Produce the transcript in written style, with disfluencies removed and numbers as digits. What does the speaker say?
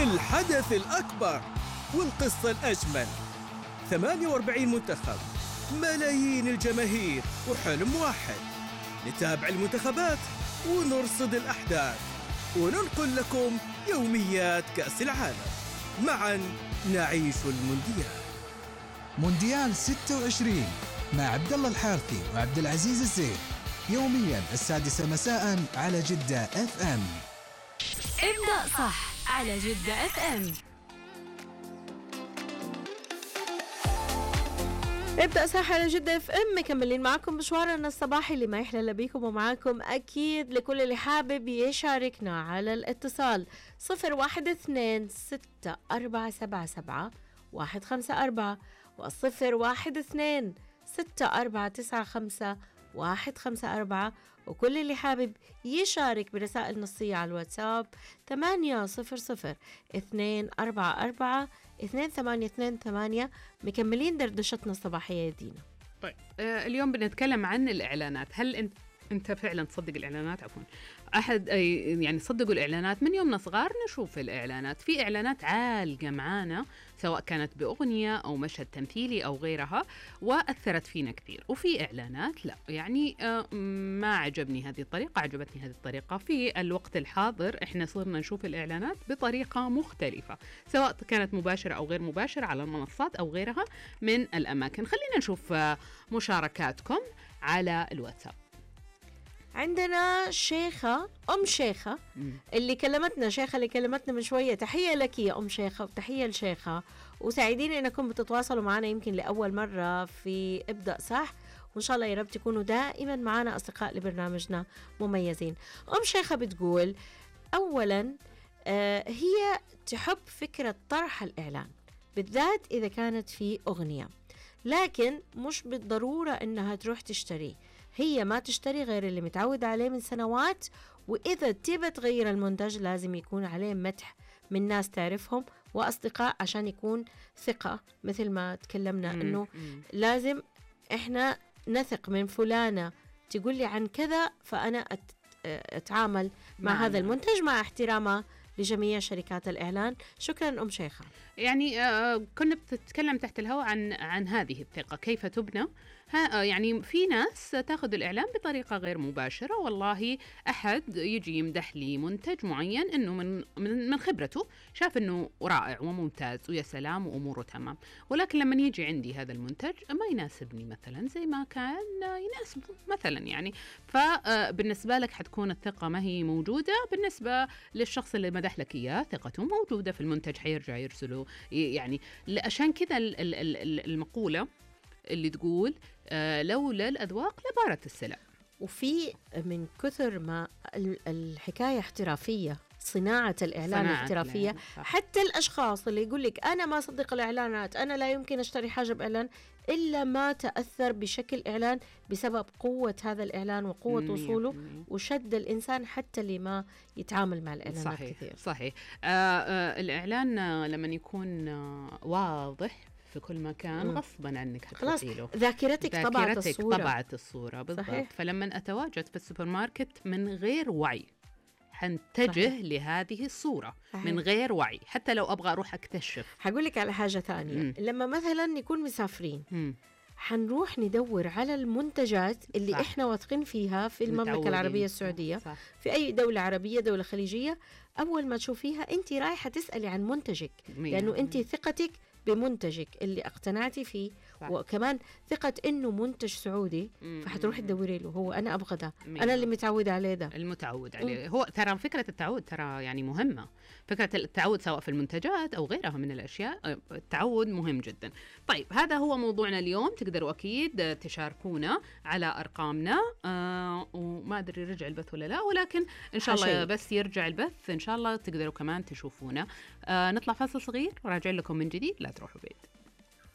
الحدث الأكبر والقصة الأجمل. 48 منتخب، ملايين الجماهير وحلم واحد. نتابع المنتخبات ونرصد الأحداث وننقل لكم يوميات كأس العالم. معا نعيش المونديال. مونديال 26 مع عبد الله الحارثي وعبد العزيز الزين، يوميا 6 مساء على جدة FM. ابدأ صح على جدة FM. ابدأ صح على جدة FM، مكملين معكم مشوارنا الصباحي اللي ما يحلى بيكم، ومعاكم أكيد لكل اللي حابب يشاركنا على الاتصال 0126477154 و0126495154. وكل اللي حابب يشارك برسائل نصية على الواتساب 800-244-288. مكملين دردشتنا الصباحية يا دينا. طيب اليوم بنتكلم عن الإعلانات. هل أنت فعلا تصدق الإعلانات؟ عفوا أحد يعني صدقوا الإعلانات؟ من يومنا صغار نشوف الإعلانات. في إعلانات عالقة معانا سواء كانت بأغنية أو مشهد تمثيلي أو غيرها وأثرت فينا كثير، وفي إعلانات لا، يعني ما عجبني هذه الطريقة، عجبتني هذه الطريقة. في الوقت الحاضر إحنا صرنا نشوف الإعلانات بطريقة مختلفة سواء كانت مباشرة أو غير مباشرة على المنصات أو غيرها من الأماكن. خلينا نشوف مشاركاتكم على الواتساب. عندنا شيخة، أم شيخة اللي كلمتنا من شوية. تحية لك يا أم شيخة وتحية لشيخة، وسعيدين إنكم بتتواصلوا معنا يمكن لأول مرة في ابدأ صح، وإن شاء الله يا رب تكونوا دائما معنا أصدقاء لبرنامجنا مميزين. أم شيخة بتقول أولا هي تحب فكرة طرح الإعلان بالذات إذا كانت في أغنية، لكن مش بالضرورة إنها تروح تشتري. هي ما تشتري غير اللي متعود عليه من سنوات، وإذا تبى تغير المنتج لازم يكون عليه مدح من ناس تعرفهم وأصدقاء عشان يكون ثقة. مثل ما تكلمنا إنه لازم إحنا نثق من فلانة تقول لي عن كذا، فأنا أتعامل مع هذا المنتج مع احترامه لجميع شركات الإعلان. شكرا أم شيخة. يعني كنا بتتكلم تحت الهواء عن هذه الثقة كيف تبنى. يعني في ناس تاخذ الإعلان بطريقة غير مباشرة. والله أحد يجي يمدح لي منتج معين إنه من خبرته شاف إنه رائع وممتاز ويا سلام وأموره تمام، ولكن لما يجي عندي هذا المنتج ما يناسبني مثلا زي ما كان يناسبه مثلا. يعني فبالنسبة لك حتكون الثقة ما هي موجودة، بالنسبة للشخص اللي مدح لك إياه ثقته موجودة في المنتج، حيرجع يرسله. يعني عشان كذا المقولة اللي تقول لولا الأذواق لبارت السلع. وفي من كثر ما الحكاية احترافية، صناعة الإعلان احترافية. حتى الأشخاص اللي يقول لك أنا ما صدق الإعلانات، أنا لا يمكن أشتري حاجة بإعلان إلا ما تأثر بشكل إعلان بسبب قوة هذا الإعلان وقوة وصوله وشد الإنسان حتى اللي ما يتعامل مع الإعلانات. صحيح كثير. صحيح. الإعلان لما يكون واضح في كل مكان غصبا عنك حتفعله. ذاكرتك طبعت الصورة بالضبط. فلما أتواجد في السوبر ماركت من غير وعي حنتجه لهذه الصورة من غير وعي، حتى لو أبغى أروح أكتشف. هقول لك على حاجة ثانية. لما مثلا نكون مسافرين حنروح ندور على المنتجات اللي إحنا واثقين فيها في المملكة العربية السعودية. صح. في أي دولة عربية، دولة خليجية، أول ما تشوفيها أنت رايحة تسألي عن منتجك، لأنه أنت ثقتك بمنتجك اللي اقتنعتي فيه. صح. وكمان ثقة إنه منتج سعودي، فحتروحي تدوري له. هو أنا أبغى ده، أنا اللي متعود عليه ده، المتعود عليه. هو ترى فكرة التعود ترى يعني مهمة. فكرة التعود سواء في المنتجات أو غيرها من الأشياء، التعود مهم جدا. طيب هذا هو موضوعنا اليوم. تقدروا أكيد تشاركونا على أرقامنا. وما أدري رجع البث ولا لا، ولكن إن شاء الله بس يرجع البث إن شاء الله تقدروا كمان تشوفونا. نطلع فاصل صغير وراجع لكم من جديد، لا تروحوا بعيد.